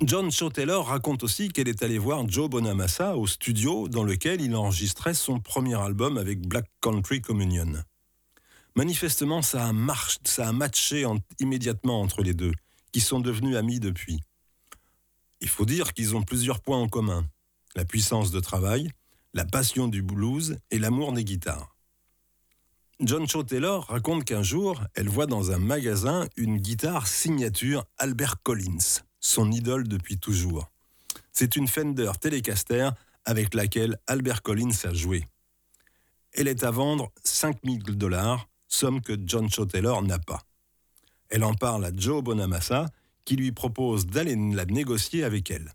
John Shaw Taylor raconte aussi qu'elle est allée voir Joe Bonamassa au studio dans lequel il enregistrait son premier album avec Black Country Communion. Manifestement, ça a matché immédiatement entre les deux, qui sont devenus amis depuis. Il faut dire qu'ils ont plusieurs points en commun. La puissance de travail, la passion du blues et l'amour des guitares. John Shaw Taylor raconte qu'un jour, elle voit dans un magasin une guitare signature Albert Collins, son idole depuis toujours. C'est une Fender Telecaster avec laquelle Albert Collins a joué. Elle est à vendre $5 000, somme que John Shaw Taylor n'a pas. Elle en parle à Joe Bonamassa, qui lui propose d'aller la négocier avec elle.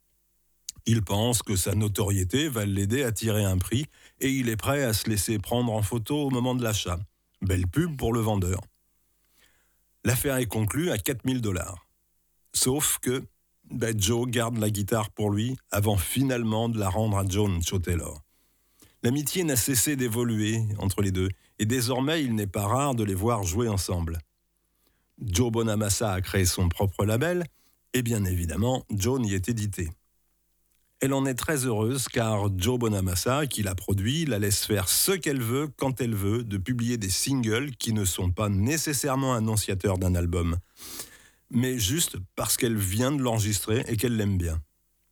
Il pense que sa notoriété va l'aider à tirer un prix et il est prêt à se laisser prendre en photo au moment de l'achat. Belle pub pour le vendeur. L'affaire est conclue à $4 000. Sauf que Joe garde la guitare pour lui avant finalement de la rendre à John Shaw Taylor. L'amitié n'a cessé d'évoluer entre les deux et désormais il n'est pas rare de les voir jouer ensemble. Joe Bonamassa a créé son propre label et bien évidemment Joe y est édité. Elle en est très heureuse car Joe Bonamassa, qui la produit, la laisse faire ce qu'elle veut, quand elle veut, de publier des singles qui ne sont pas nécessairement annonciateurs d'un album, mais juste parce qu'elle vient de l'enregistrer et qu'elle l'aime bien.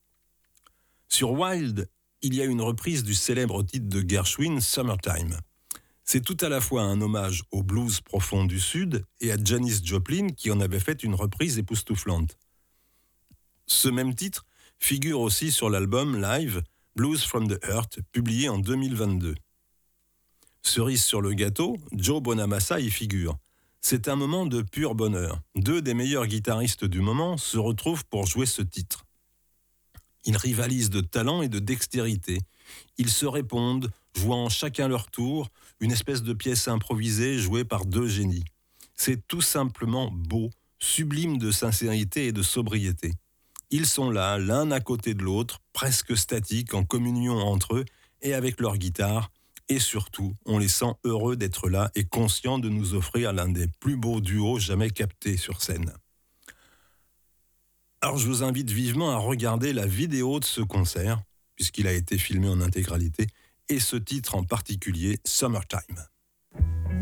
Sur Wild, il y a une reprise du célèbre titre de Gershwin, Summertime. C'est tout à la fois un hommage au blues profond du Sud et à Janis Joplin qui en avait fait une reprise époustouflante. Ce même titre figure aussi sur l'album live Blues from the Heart, publié en 2022. Cerise sur le gâteau, Joe Bonamassa y figure. C'est un moment de pur bonheur. Deux des meilleurs guitaristes du moment se retrouvent pour jouer ce titre. Ils rivalisent de talent et de dextérité. Ils se répondent, jouant chacun leur tour, une espèce de pièce improvisée jouée par deux génies. C'est tout simplement beau, sublime de sincérité et de sobriété. Ils sont là, l'un à côté de l'autre, presque statiques, en communion entre eux et avec leur guitare. Et surtout, on les sent heureux d'être là et conscients de nous offrir l'un des plus beaux duos jamais captés sur scène. Alors je vous invite vivement à regarder la vidéo de ce concert, puisqu'il a été filmé en intégralité, et ce titre en particulier, Summertime.